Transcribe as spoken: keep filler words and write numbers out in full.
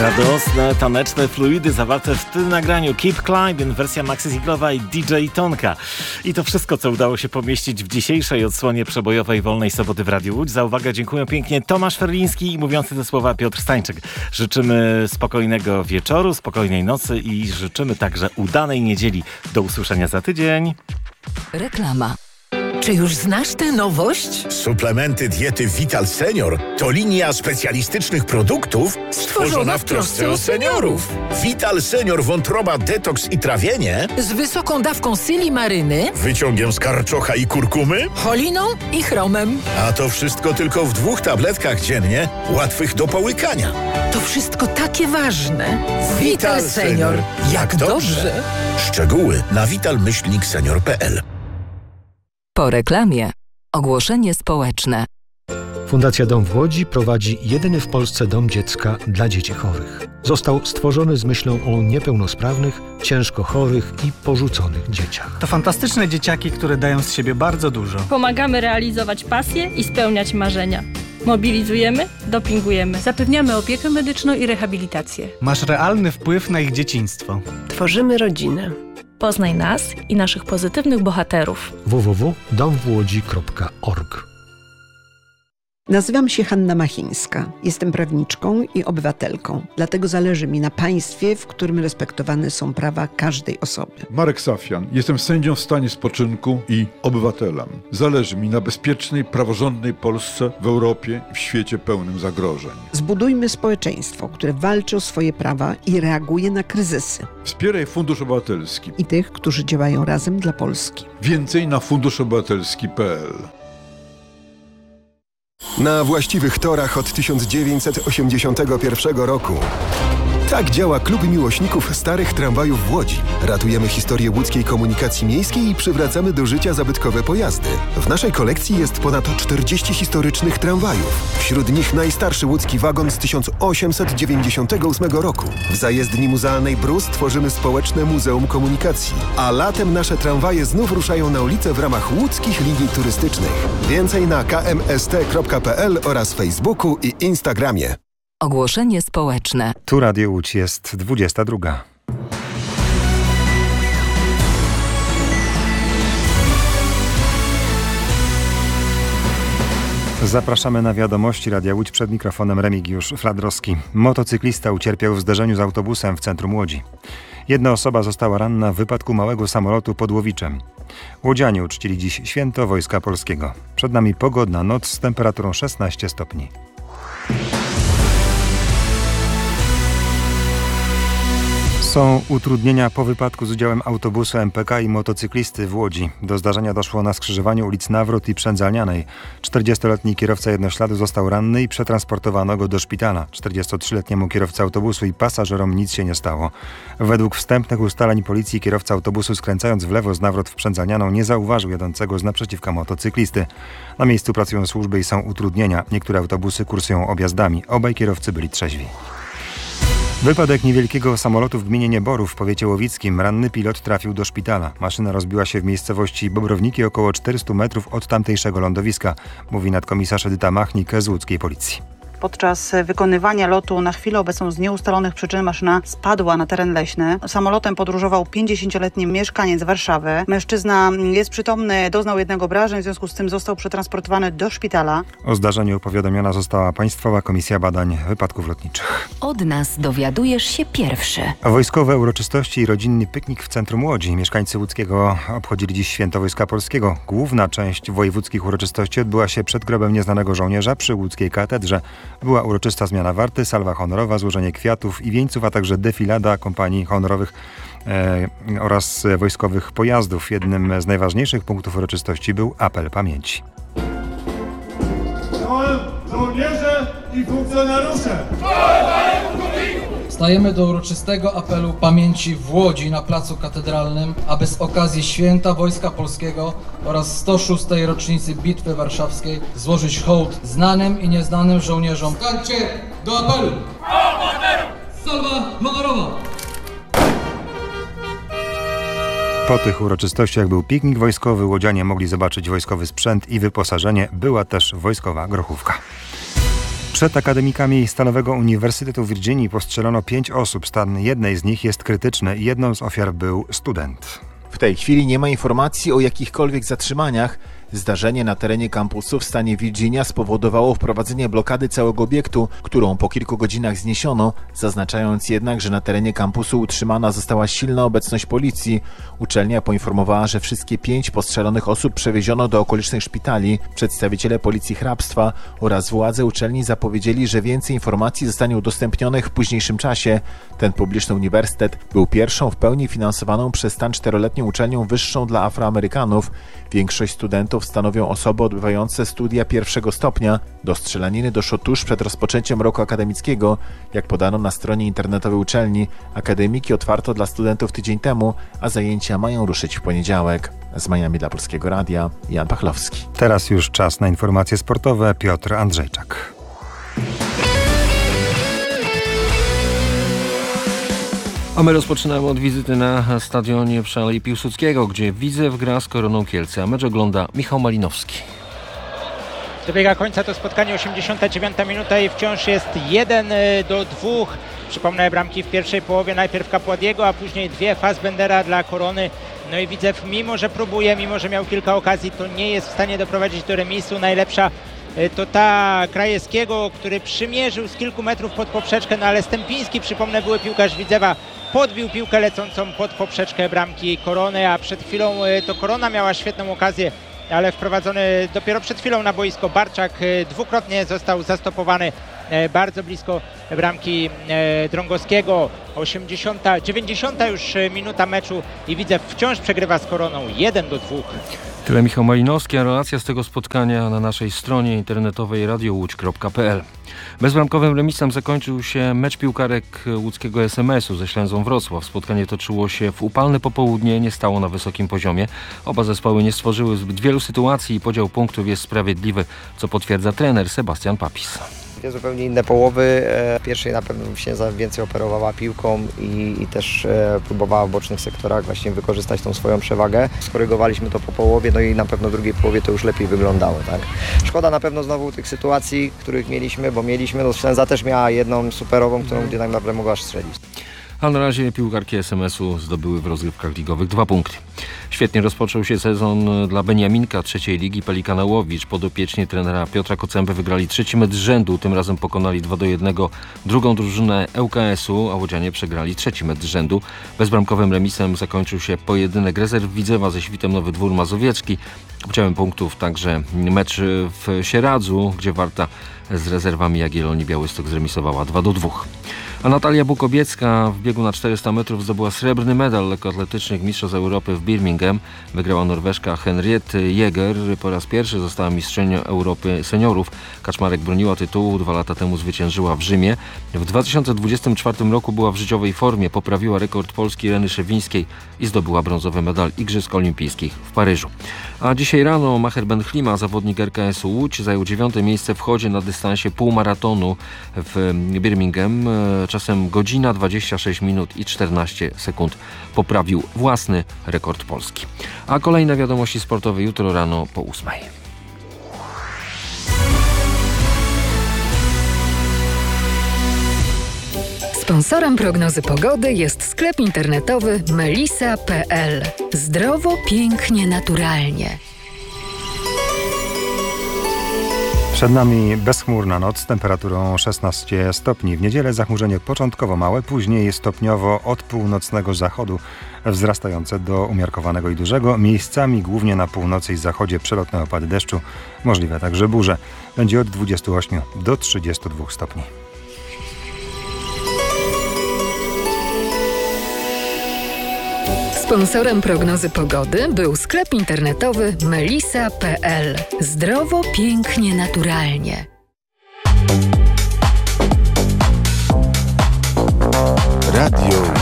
Radosne, taneczne fluidy zawarte w tym nagraniu. Keep Climbing, wersja maxi singlowa i D J Tonka. I to wszystko, co udało się pomieścić w dzisiejszej odsłonie przebojowej Wolnej Soboty w Radiu Łódź. Za uwagę dziękuję pięknie Tomasz Ferliński i mówiący te słowa Piotr Stańczyk. Życzymy spokojnego wieczoru, spokojnej nocy i życzymy także udanej niedzieli. Do usłyszenia za tydzień. Reklama. Czy już znasz tę nowość? Suplementy diety Vital Senior to linia specjalistycznych produktów stworzona w trosce o seniorów. Vital Senior wątroba, detoks i trawienie z wysoką dawką silimaryny, wyciągiem z karczocha i kurkumy, choliną i chromem. A to wszystko tylko w dwóch tabletkach dziennie, łatwych do połykania. To wszystko takie ważne. Vital Senior. Jak dobrze. Szczegóły na vital myślnik senior kropka p l. Po reklamie. Ogłoszenie społeczne. Fundacja Dom w Łodzi prowadzi jedyny w Polsce dom dziecka dla dzieci chorych. Został stworzony z myślą o niepełnosprawnych, ciężko chorych i porzuconych dzieciach. To fantastyczne dzieciaki, które dają z siebie bardzo dużo. Pomagamy realizować pasje i spełniać marzenia. Mobilizujemy, dopingujemy. Zapewniamy opiekę medyczną i rehabilitację. Masz realny wpływ na ich dzieciństwo. Tworzymy rodzinę. Poznaj nas i naszych pozytywnych bohaterów. w w w kropka dom w łodzi kropka org. Nazywam się Hanna Machińska. Jestem prawniczką i obywatelką. Dlatego zależy mi na państwie, w którym respektowane są prawa każdej osoby. Marek Safian. Jestem sędzią w stanie spoczynku i obywatelem. Zależy mi na bezpiecznej, praworządnej Polsce w Europie i w świecie pełnym zagrożeń. Zbudujmy społeczeństwo, które walczy o swoje prawa i reaguje na kryzysy. Wspieraj Fundusz Obywatelski i tych, którzy działają razem dla Polski. Więcej na fundusz obywatelski kropka p l. Na właściwych torach od tysiąc dziewięćset osiemdziesiątego pierwszego roku. Tak działa Klub Miłośników Starych Tramwajów w Łodzi. Ratujemy historię łódzkiej komunikacji miejskiej i przywracamy do życia zabytkowe pojazdy. W naszej kolekcji jest ponad czterdzieści historycznych tramwajów. Wśród nich najstarszy łódzki wagon z tysiąc osiemset dziewięćdziesiątego ósmego roku. W zajezdni muzealnej Brus tworzymy społeczne Muzeum Komunikacji. A latem nasze tramwaje znów ruszają na ulicę w ramach łódzkich linii turystycznych. Więcej na k m s t kropka p l oraz Facebooku i Instagramie. Ogłoszenie społeczne. Tu Radio Łódź, jest dwudziesta druga. Zapraszamy na wiadomości Radia Łódź, przed mikrofonem Remigiusz Fladrowski. Motocyklista ucierpiał w zderzeniu z autobusem w centrum Łodzi. Jedna osoba została ranna w wypadku małego samolotu pod Łowiczem. Łodzianie uczcili dziś święto Wojska Polskiego. Przed nami pogodna noc z temperaturą szesnaście stopni. Są utrudnienia po wypadku z udziałem autobusu M P K i motocyklisty w Łodzi. Do zdarzenia doszło na skrzyżowaniu ulic Nawrot i Przędzalnianej. czterdziestoletni kierowca jednośladu został ranny i przetransportowano go do szpitala. czterdziestotrzyletniemu kierowcy autobusu i pasażerom nic się nie stało. Według wstępnych ustaleń policji kierowca autobusu, skręcając w lewo z Nawrot w Przędzalnianą, nie zauważył jadącego z naprzeciwka motocyklisty. Na miejscu pracują służby i są utrudnienia. Niektóre autobusy kursują objazdami. Obaj kierowcy byli trzeźwi. Wypadek niewielkiego samolotu w gminie Nieborów w powiecie łowickim. Ranny pilot trafił do szpitala. Maszyna rozbiła się w miejscowości Bobrowniki, około czterysta metrów od tamtejszego lądowiska, mówi nadkomisarz Edyta Machnik z łódzkiej policji. Podczas wykonywania lotu na chwilę obecną z nieustalonych przyczyn maszyna spadła na teren leśny. Samolotem podróżował pięćdziesięcioletni mieszkaniec Warszawy. Mężczyzna jest przytomny, doznał jednego obrażeń, w związku z tym został przetransportowany do szpitala. O zdarzeniu powiadomiona została Państwowa Komisja Badań Wypadków Lotniczych. Od nas dowiadujesz się pierwszy. Wojskowe uroczystości i rodzinny piknik w centrum Łodzi. Mieszkańcy Łódzkiego obchodzili dziś święto Wojska Polskiego. Główna część wojewódzkich uroczystości odbyła się przed grobem nieznanego żołnierza przy łódzkiej katedrze. Była uroczysta zmiana warty, salwa honorowa, złożenie kwiatów i wieńców, a także defilada kompanii honorowych e, oraz wojskowych pojazdów. Jednym z najważniejszych punktów uroczystości był apel pamięci. Żołnierze i funkcjonariusze! Stajemy do uroczystego apelu pamięci w Łodzi na Placu Katedralnym, aby z okazji Święta Wojska Polskiego oraz sto szóstej rocznicy Bitwy Warszawskiej złożyć hołd znanym i nieznanym żołnierzom. Stańcie do apelu! Salwa honorowa! Po tych uroczystościach był piknik wojskowy. Łodzianie mogli zobaczyć wojskowy sprzęt i wyposażenie. Była też wojskowa grochówka. Przed akademikami Stanowego Uniwersytetu w Virginii postrzelono pięć osób. Stan jednej z nich jest krytyczny. Jedną z ofiar był student. W tej chwili nie ma informacji o jakichkolwiek zatrzymaniach. Zdarzenie na terenie kampusu w stanie Virginia spowodowało wprowadzenie blokady całego obiektu, którą po kilku godzinach zniesiono, zaznaczając jednak, że na terenie kampusu utrzymana została silna obecność policji. Uczelnia poinformowała, że wszystkie pięć postrzelonych osób przewieziono do okolicznych szpitali. Przedstawiciele policji hrabstwa oraz władze uczelni zapowiedzieli, że więcej informacji zostanie udostępnionych w późniejszym czasie. Ten publiczny uniwersytet był pierwszą w pełni finansowaną przez stan czteroletnią uczelnią wyższą dla Afroamerykanów. Większość studentów stanowią osoby odbywające studia pierwszego stopnia. Do strzelaniny doszło tuż przed rozpoczęciem roku akademickiego. Jak podano na stronie internetowej uczelni, akademiki otwarto dla studentów tydzień temu, a zajęcia mają ruszyć w poniedziałek. Z Miami dla Polskiego Radia, Jan Pachlowski. Teraz już czas na informacje sportowe. Piotr Andrzejczak. A my rozpoczynamy od wizyty na stadionie przy Alei Piłsudskiego, gdzie Widzew gra z Koroną Kielce, a mecz ogląda Michał Malinowski. Dobiega końca to spotkanie, osiemdziesiąta dziewiąta minuta i wciąż jest jeden do dwóch. Przypomnę, bramki w pierwszej połowie, najpierw Kapładiego, a później dwie Fassbendera dla Korony. No i Widzew, mimo że próbuje, mimo że miał kilka okazji, to nie jest w stanie doprowadzić do remisu. Najlepsza to ta Krajewskiego, który przymierzył z kilku metrów pod poprzeczkę, no ale Stępiński, przypomnę, były piłkarz Widzewa, podbił piłkę lecącą pod poprzeczkę bramki Korony, a przed chwilą to Korona miała świetną okazję, ale wprowadzony dopiero przed chwilą na boisko Barczak dwukrotnie został zastopowany bardzo blisko bramki Drągowskiego. osiemdziesiąta dziewięćdziesiąta już minuta meczu i Widzew wciąż przegrywa z Koroną jeden do dwóch. Tyle Michał Malinowski, a relacja z tego spotkania na naszej stronie internetowej radio łódź kropka p l. Bezbramkowym remisem zakończył się mecz piłkarek łódzkiego es em esu ze Ślęzą Wrocław. Spotkanie toczyło się w upalne popołudnie, nie stało na wysokim poziomie. Oba zespoły nie stworzyły zbyt wielu sytuacji i podział punktów jest sprawiedliwy, co potwierdza trener Sebastian Papis. Dwie zupełnie inne połowy. W pierwszej na pewno Ślęza więcej operowała piłką i, i też próbowała w bocznych sektorach właśnie wykorzystać tą swoją przewagę. Skorygowaliśmy to po połowie, no i na pewno w drugiej połowie to już lepiej wyglądało. Tak? Szkoda na pewno znowu tych sytuacji, których mieliśmy, bo mieliśmy, no Ślęza też miała jedną superową, którą gdzie tak naprawdę mogła strzelić. A na razie piłkarki es em esu zdobyły w rozgrywkach ligowych dwa punkty. Świetnie rozpoczął się sezon dla Beniaminka trzeciej ligi. Pelikana-Łowicz podopieczni trenera Piotra Kocęby wygrali trzeci mecz z rzędu. Tym razem pokonali dwa do jednego drugą drużynę L K S-u, a łodzianie przegrali trzeci mecz z rzędu. Bezbramkowym remisem zakończył się pojedynek rezerw Widzewa ze Świtem Nowy Dwór Mazowiecki. Udziałem punktów także mecz w Sieradzu, gdzie Warta z rezerwami Jagiellonii Białystok zremisowała dwa do dwóch. A Natalia Bukowiecka w biegu na czterysta metrów zdobyła srebrny medal lekkoatletycznych Mistrzostw Europy w Birmingham. Wygrała Norweżka Henriette Jäger. Po raz pierwszy została mistrzynią Europy seniorów. Kaczmarek broniła tytułu, dwa lata temu zwyciężyła w Rzymie. W dwa tysiące dwudziestym czwartym roku była w życiowej formie, poprawiła rekord Polski Reny Szewińskiej i zdobyła brązowy medal Igrzysk Olimpijskich w Paryżu. A dzisiaj rano Maher Benhlima, zawodnik R K S-u Łódź, zajął dziewiąte miejsce w chodzie na dystansie półmaratonu w Birmingham. Czasem godzina dwadzieścia sześć minut i czternaście sekund. Poprawił własny rekord Polski. A kolejne wiadomości sportowe jutro rano po ósmej. Sponsorem prognozy pogody jest sklep internetowy melisa kropka p l. Zdrowo, pięknie, naturalnie. Przed nami bezchmurna noc z temperaturą szesnaście stopni. W niedzielę zachmurzenie początkowo małe, później stopniowo od północnego zachodu wzrastające do umiarkowanego i dużego. Miejscami głównie na północy i zachodzie przelotne opady deszczu, możliwe także burze. Będzie od dwudziestu ośmiu do trzydziestu dwóch stopni. Sponsorem prognozy pogody był sklep internetowy melisa kropka p l. Zdrowo, pięknie, naturalnie. Radio